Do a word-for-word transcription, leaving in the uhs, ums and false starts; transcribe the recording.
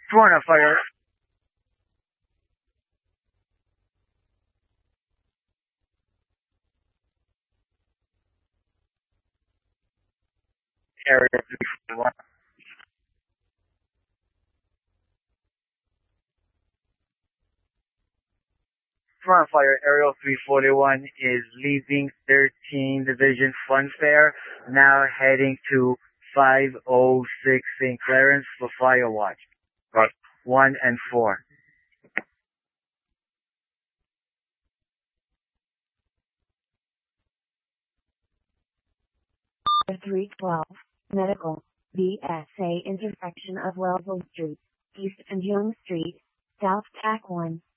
Florida Fire Area three forty-one. Florida Fire Area three forty-one is leaving thirteen Division Funfair, now heading to five oh six Saint Clarence for Fire Watch. Right. one and four. three twelve, Medical, B S A intersection of Wellville Street, East and Young Street, South Tack one.